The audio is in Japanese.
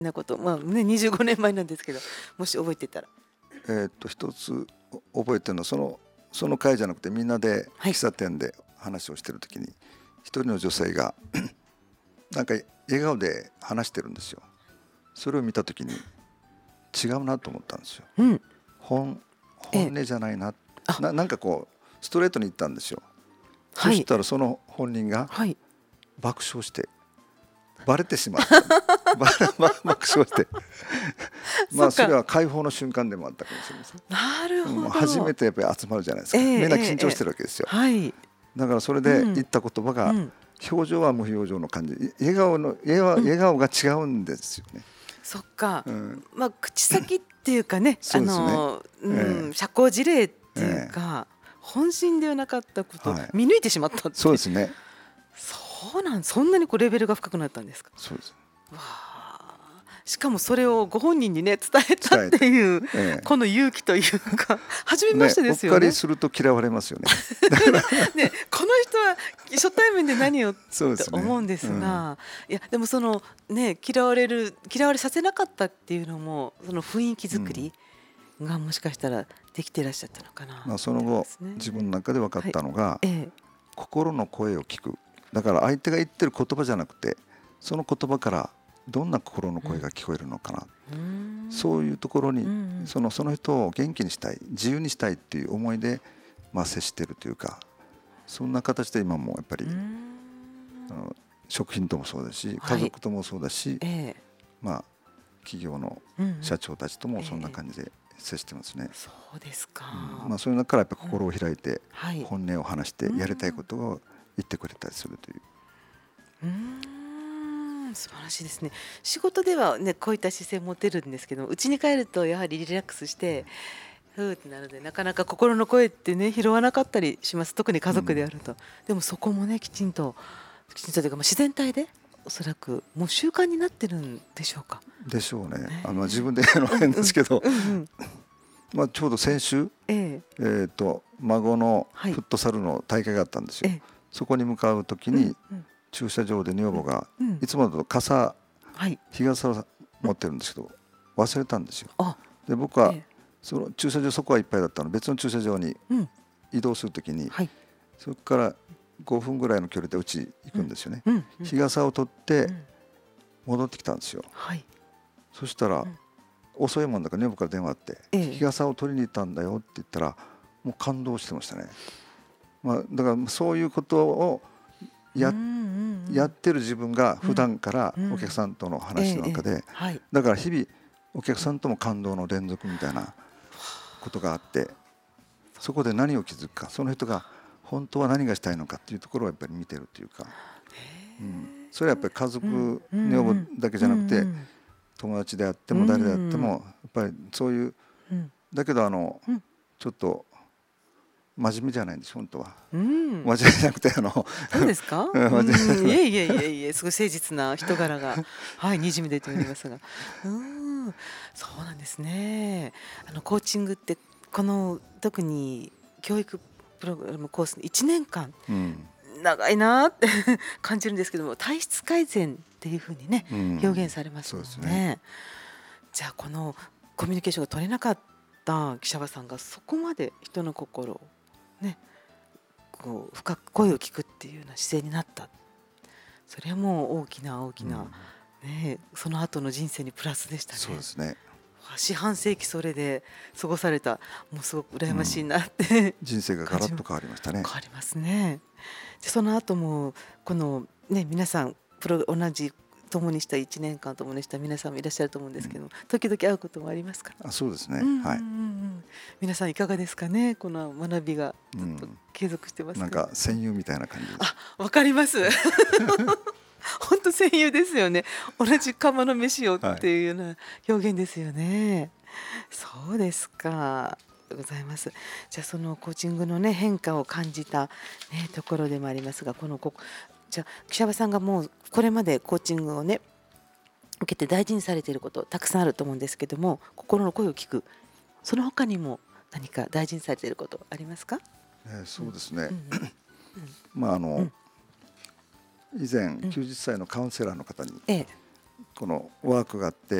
なこと、まあね、25年前なんですけど、もし覚えてたら。 一つ覚えてるのはその会じゃなくて、みんなではい喫茶店で話をしてる時に一人の女性がなんか笑顔で話してるんですよ。それを見た時に違うなと思ったんですよ。 うん。 本ええ。 音じゃないな、 あ、 なんかこうストレートに言ったんですよ。そしはい。 たらその本人がはい。 爆笑してバレてしまった爆笑してまあそれそっか。 は解放の瞬間でもあったかもしれません。 なるほ初めど。 てやっぱり集まるじゃないですか。 ええみんなええええ。 緊張してるわけですよ。 はい。 だからそれうん。 で言った言葉が、 うん。 表情は無表情の感じ、 うん。 笑顔が違うんですよね。 そっか。 うん、 まあ、口先っていうかね、 そうですね。え社交辞令っていうええか、本心ではなかったことをはい。 見抜いてしまったって。 そうですね。 そんなにこうレベルが深くなったんですか。 そうです。 わあ、しかもそれをご本人にね、伝えたっ伝えて、 ていう、 えこの勇気というか、初めえね、 ましてでうっかりすよね。 すると嫌われますよね。 ね、この人は初対面で何をっそうでてすね。 思うんでうん、 すが、いやでもそのね、嫌われさせなかったっていうのも、その雰囲気うん。 作りがもしかしたらできていらっしゃったのかなまあ、そって思いまの後すね。 自分の中で分かっはい。 たのが、 ええ。 心の声を聞く。だから相手が言ってる言葉じゃなくて、その言葉からどんな心のうん。 声が聞こえるのかな、 うーん。 そういうところうんうにん。 その人を元気にしたい、自由にしたいっていう思いで、まあ、接しているというか、そんな形で今もやっぱりうーん。 あの食品ともそうだし、家はい。 族ともそうだし、 ええ。 まあ、企業のうんうん。 社長たちともそんなええ。 感じで接してますね。 そうですまか。 あ、そういう中からやっぱうん。 心を開いてはい。 本音を話しうーてやりたいこん。 とを言ってくれたりするという。 うーん、素晴らしいですね。仕事ではね、こういった姿勢持てるんですけど、家に帰るとやはりリラックスして、ふーってなるので、なかなか心の声ってね、拾わなかったりします。特に家うん、 族であると。でもそこもね、きちんとというか、まあ、自然体で、おそらくもう習慣になってるんでしょうか。 でしょうね。自ね分で言うのはえ。うんうん。 変ですけど、 うんうん。 まあ、ちょうど先週、 ええ。 孫のはい。 フットサルの大会があったんですよ。 ええ。 そこに向かう時うんにうん。 駐車場で女うん。 房がうん。 いつもだとはい。 日傘をうん。 持ってるんですけど、忘れたんですよ。 あ、 で僕はええ。 その駐車場、そこはいっぱいだったので別の駐車場にうん。 移動する時に、 はい。 そこから5分ぐらいの距離でうち行うん。 くんですよね。 うんうん。 日傘を取ってうん。 戻ってきたんですよ。 はい。 そしたらうん。 遅いもんだから女房から電話あって、 ええ。 日傘を取りに行ったんだよって言ったら、もう感動してましたね。まあ、だからそういうことをうんうややっんてる自分がうん。うん。 普段からうん。 お客さんとのえ話えええ。 の中で、 はい。 だから日々お客さんとも感動の連続みたいなことがあって、そこで何を気づくか、その人が本当は何がしたいのかっていうところをやっぱり見てるというか、それはやっぱり家うん族うん女房うん。 だけうんじゃなくて、 うん。 友達であってうも誰であってん。 もやっぱりそういう、 うん。 だけどうん。 ちょっと真面目じゃないんです本当は。 うん。 真面目じゃなくてそうですか？ 真面目じゃない。 いえいえいえいえ、すごい誠実な人柄が、はい、滲み出ておりますが。そうなんですね。コーチングって、この特に教育プログラムコース1年間、 うん、 長いなって感じるんですけども、体質改善っていう風にね、 うん、 表現されますもそうですね。 んね。じゃあこのコミュニケーションが取れなかった記者場さんが、そこまで人の心をね、こう深く声を聞くっていうような姿勢になった。それはもう大きな大きな、 うん、 ね、その後の人生にプラスでしたね。 そうですね。 四半世紀それで過ごされた、もうすごく羨ましいうん、 なって人生がガ感じもラッと変わりましたね。 変わりますね。でその後もこのね、皆さん同じ共にした1年間共にした皆さんもいらっしゃると思うんですけども、時々会うこともありますか？ そうですね。 うんうんうんうはい。 ん。皆さんいかがですかね。この学びがずっとうん、 継続してますか？ なんか戦友みたいな感じです。 あ、わかります。本当戦友ですよね。同じ釜の飯をっはい。 ていうような表現ですよね。そうですか。ございます。じゃあそのコーチングのね、変化を感じたね、ところでもありますが、じゃあ岸場さんがもうこれまでコーチングをね、受けて大事にされていることたくさんあると思うんですけども、心の声を聞く。その他にも何か大事にされていることありますか？うん。 そうですね。 うんうんまあうん以前うん。 90歳のカウンセラーの方にええ。 このワークがあって